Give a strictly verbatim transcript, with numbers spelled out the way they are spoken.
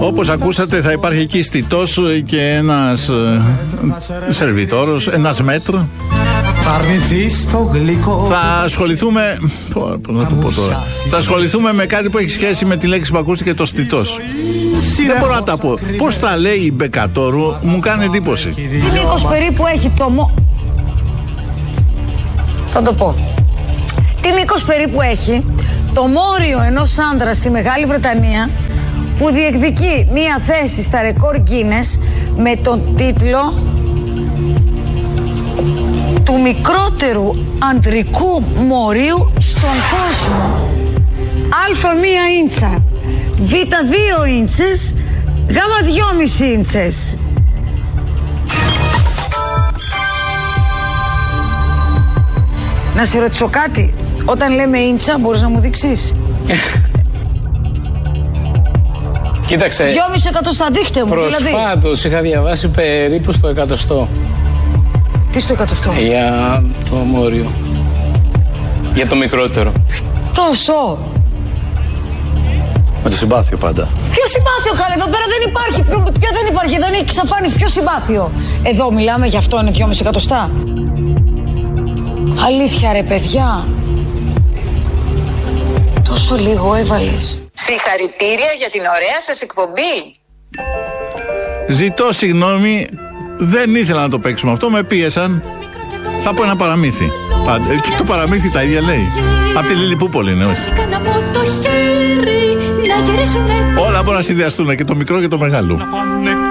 Όπως ακούσατε, θα υπάρχει εκεί στιτός και ένας ε, σερβιτόρος, ένας μέτρ. Θα ασχοληθούμε. Πώς να το πω τώρα. Θα ασχοληθούμε με κάτι που έχει σχέση με τη λέξη που ακούστηκε, το στιτός. Δεν μπορώ να τα πω. Πώς τα λέει η Μπεκατόρου, μου κάνει εντύπωση. Τι μήκος περίπου έχει το μο... Θα το πω. Τι μήκος περίπου έχει το μόριο ενός άνδρα στη Μεγάλη Βρετανία που διεκδικεί μία θέση στα ρεκόρ Guinness με τον τίτλο του μικρότερου ανδρικού μορίου στον κόσμο. Α μία ίντσα, Β δύο ίντσες, Γ δυόμισι ίντσες. Να σε ρωτήσω κάτι. Όταν λέμε ίντσα, μπορείς να μου δείξεις? Κοίταξε. Δυόμισι εκατοστά, δείχτε μου. Προσφάτως δηλαδή είχα διαβάσει περίπου στο εκατοστό. Τι στο εκατοστό? Για το μόριο. Για το μικρότερο. Τόσο. Με το συμπάθειο πάντα. Ποιο συμπάθειο, καλέ, εδώ πέρα δεν υπάρχει. Ποιο, ποιο δεν υπάρχει, εδώ είναι εξαφάνιση. Ποιο συμπάθειο? Εδώ μιλάμε γι' αυτό, είναι δυόμισι εκατοστά. Αλήθεια ρε παιδιά. Τόσο λίγο έβαλες. Συγχαρητήρια για την ωραία σας εκπομπή. Ζητώ συγγνώμη, δεν ήθελα να το παίξουμε αυτό, με πίεσαν. Θα πω ένα παραμύθι. Πάντα. Και το παραμύθι τα ίδια λέει. Απ' τη Λιλιπούπολη είναι, όχι. Όλα μπορούν να συνδυαστούν, και το μικρό και το μεγάλο.